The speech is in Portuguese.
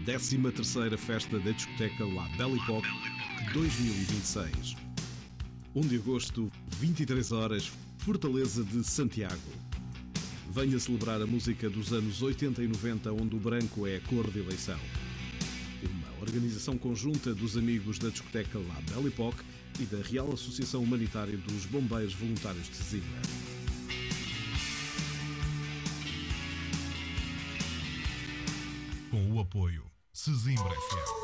13ª Festa da Discoteca La Belle Époque 2026. 1 de agosto, 23 horas, Fortaleza de Santiago. Venha celebrar a música dos anos 80 e 90, onde o branco é a cor de eleição. Uma organização conjunta dos amigos da discoteca La Belle Époque e da Real Associação Humanitária dos Bombeiros Voluntários de Sesimbra. Com o apoio Sesimbra FM.